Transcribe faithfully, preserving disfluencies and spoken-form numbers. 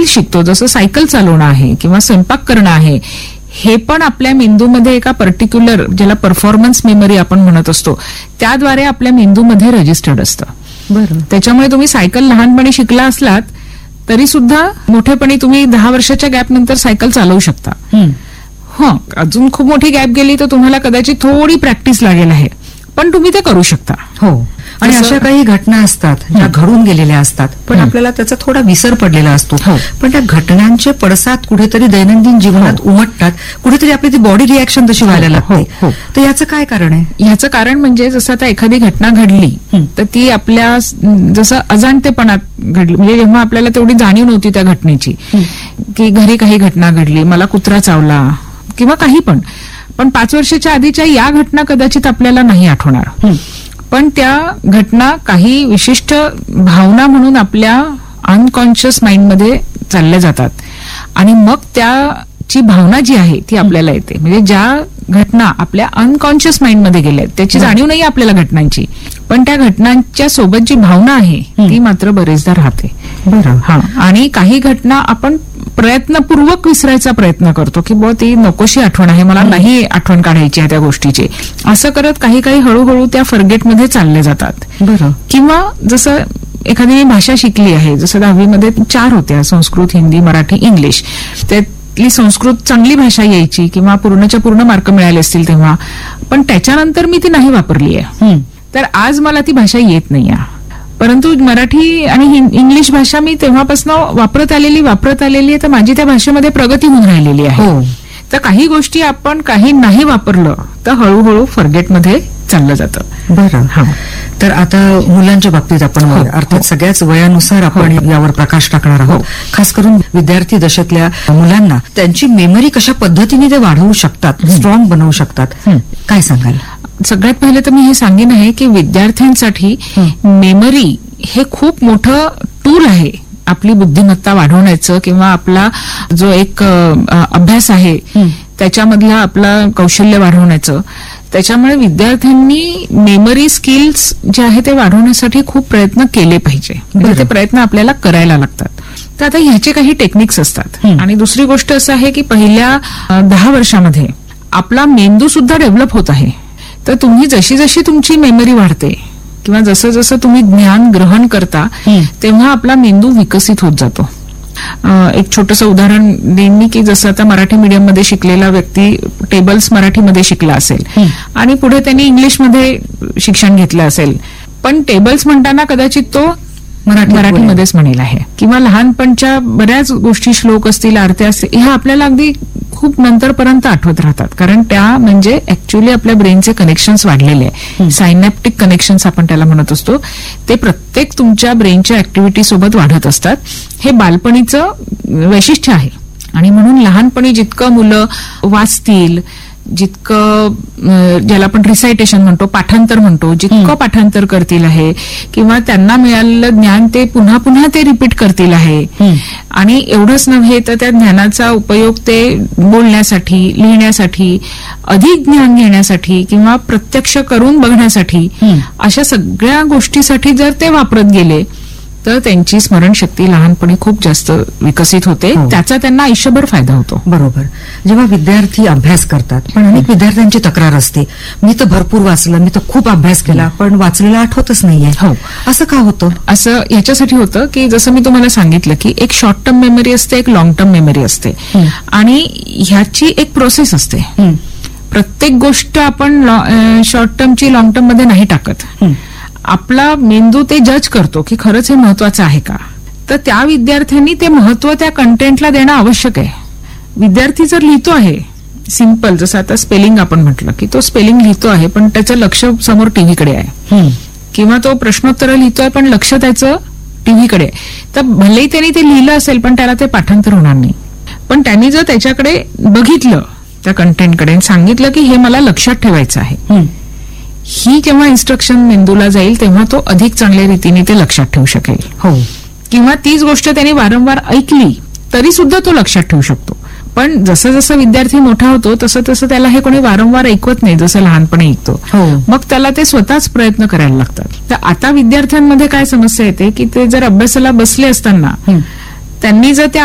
शिकतो, जसं सायकल चालवणं आहे किंवा स्वयंपाक करणं आहे, हे पण आपल्या मेंदूमध्ये एका पर्टिक्युलर, ज्याला परफॉर्मन्स मेमरी आपण म्हणत असतो, त्याद्वारे आपल्या मेंदूमध्ये रजिस्टर्ड असतं. बरं. त्याच्यामुळे तुम्ही सायकल लहानपणी शिकला असलात तरी सुद्धा मोठेपणी तुम्ही दहा वर्षाच्या गॅप नंतर सायकल चालवू शकता. हं, अजून खूप मोठी गॅप गेली तर तुम्हाला कदाचित थोडी प्रॅक्टिस लागेल आहे, पण तुम्ही ते करू शकता. हो. आणि अशा काही घटना असतात ज्या घडून गेलेल्या असतात, पण आपल्याला त्याचा थोडा विसर पडलेला असतो. पण त्या घटनांचे पडसाद कुठेतरी दैनंदिन जीवनात उमटतात, कुठेतरी आपली ती बॉडी रिॲक्शन तशी व्हायला लागते. तर याचं काय कारण आहे? याचं कारण म्हणजे जसं आता एखादी घटना घडली तर ती आपल्या जसं अजाणतेपणात घडली, म्हणजे जेव्हा आपल्याला तेवढी जाणीव नव्हती त्या घटनेची, की घरी काही घटना घडली, मला कुत्रा चावला किंवा काही पण, पण पाच वर्षाच्या आधीच्या या घटना कदाचित आपल्याला नाही आठवणार, पण त्या घटना काही विशिष्ट भावना म्हणून आपल्या अनकॉन्शियस माइंडमध्ये चालल्या जातात आणि मग त्याची भावना जी आहे ती आपल्याला येते. म्हणजे ज्या घटना आपल्या अनकॉन्शियस माइंडमध्ये गेल्या त्याची जाणीव नाही आपल्याला घटनांची, पण त्या घटनांच्या सोबत जी भावना आहे ती मात्र बरेचदा राहते. बरं. हा. आणि काही घटना आपण प्रयत्नपूर्वक विसरायचा प्रयत्न करतो, की बुवा ती नकोशी आठवण आहे, मला नाही आठवण काढायची आहे त्या गोष्टीची, असं करत काही काही हळूहळू त्या फॉरगेटमध्ये चालले जातात. बरं. किंवा जसं एखादी भाषा शिकली आहे, जसं दहावीमध्ये चार होत्या, संस्कृत, हिंदी, मराठी, इंग्लिश, त्यातली संस्कृत चांगली भाषा यायची किंवा पूर्णच्या पूर्ण मार्क मिळाले असतील तेव्हा, पण त्याच्यानंतर मी ती नाही वापरली आहे, तर आज मला ती भाषा येत नाही आहे. परंतु मराठी आणि इंग्लिश भाषा मी तेव्हापासून वापरत आलेली वापरत आलेली आहे, तर माझी त्या भाषेमध्ये प्रगती होऊन राहिलेली आहे. तर काही गोष्टी आपण काही नाही वापरलं तर हळूहळू फॉरगेटमध्ये चाललं जातं. बरं. हा. तर आता मुलांच्या बाबतीत आपण अर्थात सगळ्याच वयानुसार आपण यावर प्रकाश टाकणार आहोत. खास करून विद्यार्थी दशेतल्या मुलांना त्यांची मेमरी कशा पद्धतीने ते वाढवू शकतात, स्ट्रॉंग बनवू शकतात, काय सांगाल? सगळ्यात पहिले तर मी हे सांगेन आहे की विद्यार्थ्यांसाठी मेमरी हे खूप मोठं टूल आहे आपली बुद्धिमत्ता वाढवण्याचं, किंवा आपला जो एक अभ्यास आहे त्याच्यामधला आपला कौशल्य वाढवण्याचं. त्याच्यामुळे विद्यार्थ्यांनी मेमरी स्किल्स जे आहे ते वाढवण्यासाठी खूप प्रयत्न केले पाहिजे. म्हणजे ते प्रयत्न आपल्याला करायला लागतात. तर आता ह्याचे काही टेक्निक्स असतात. आणि दुसरी गोष्ट असं आहे की पहिल्या दहा वर्षामध्ये आपला मेंदू सुद्धा डेव्हलप होत आहे. तर तुम्ही जशी जशी तुमची मेमरी वाढते किंवा जसं जसं तुम्ही ज्ञान ग्रहण करता तेव्हा आपला मेंदू विकसित होत जातो. एक छोटंसं उदाहरण देईन मी, की जसं आता मराठी मीडियम मध्ये शिकलेला व्यक्ती टेबल्स मराठीमध्ये शिकला असेल आणि पुढे त्यांनी इंग्लिशमध्ये शिक्षण घेतलं असेल, पण टेबल्स म्हणताना कदाचित तो मराठीमध्येच म्हणेल आहे. किंवा लहानपणच्या बऱ्याच गोष्टी, श्लोक असतील, आरत्या असतील, ह्या आपल्याला अगदी खूप नंतरपर्यंत आठवत राहतात, कारण त्या म्हणजे ऍक्च्युअली आपल्या ब्रेनचे कनेक्शन्स वाढलेले आहे. सायनॅप्टिक कनेक्शन्स आपण त्याला म्हणत असतो, ते प्रत्येक तुमच्या ब्रेनच्या ऍक्टिव्हिटी सोबत वाढत असतात. हे बालपणीचं वैशिष्ट्य आहे. आणि म्हणून लहानपणी जितकं मुलं वाचतील, जितकं ज्याला आपण रिसायटेशन म्हणतो, पाठांतर म्हणतो, जितकं पाठांतर करतील आहे किंवा त्यांना मिळालेलं ज्ञान ते पुन्हा पुन्हा ते रिपीट करतील आहे. आणि एवढंच नव्हे तर त्या ज्ञानाचा उपयोग ते बोलण्यासाठी, लिहिण्यासाठी, अधिक ज्ञान घेण्यासाठी किंवा प्रत्यक्ष करून बघण्यासाठी, अशा सगळ्या गोष्टीसाठी जर ते वापरत गेले तर त्यांची स्मरणशक्ती लहानपणी खूप जास्त विकसित होते. त्याचा त्यांना आयुष्यभर फायदा होतो. बरोबर. जेव्हा विद्यार्थी अभ्यास करतात, पण अनेक विद्यार्थ्यांची तक्रार असते, मी तर भरपूर वाचलं, मी तर खूप अभ्यास केला, पण वाचलेला आठवतच नाहीये. हो. असं का होतं? असं याच्यासाठी होतं की जसं मी तुम्हाला सांगितलं की एक शॉर्ट टर्म मेमरी असते, एक लॉंग टर्म मेमरी असते, आणि ह्याची एक प्रोसेस असते. प्रत्येक गोष्ट आपण शॉर्ट टर्मची लॉंग टर्म मध्ये नाही टाकत. आपला मेंदू ते जज करतो की खरंच हे महत्वाचं आहे का. तर त्या विद्यार्थ्यांनी ते महत्व त्या कंटेंटला देणं आवश्यक आहे. विद्यार्थी जर लिहितो आहे सिंपल, जसं आता स्पेलिंग आपण म्हटलं की तो स्पेलिंग लिहितो आहे पण त्याचं लक्ष समोर टीव्हीकडे आहे, किंवा तो प्रश्नोत्तर लिहितोय पण लक्ष त्याचं टीव्हीकडे आहे, तर भलेही त्यांनी ते लिहिलं असेल पण त्याला ते पाठांतर होणार नाही. पण त्यांनी जर त्याच्याकडे बघितलं, त्या कंटेंटकडे, सांगितलं की हे मला लक्षात ठेवायचं आहे, ही जेव्हा इन्स्ट्रक्शन मेंदूला जाईल तेव्हा तो अधिक चांगल्या रीतीने ते लक्षात ठेवू शकेल. हो. किंवा तीच गोष्ट त्याने वारंवार ऐकली तरी सुद्धा तो लक्षात ठेवू शकतो. पण जसं जसं विद्यार्थी मोठा होतो तसं तसं त्याला हे कोणी वारंवार ऐकवत नाही, जसं लहानपणी ऐकतो. मग त्याला ते स्वतःच प्रयत्न करायला लागतात. तर आता विद्यार्थ्यांमध्ये काय समस्या येते की ते जर अभ्यासाला बसले असताना त्यांनी जर त्या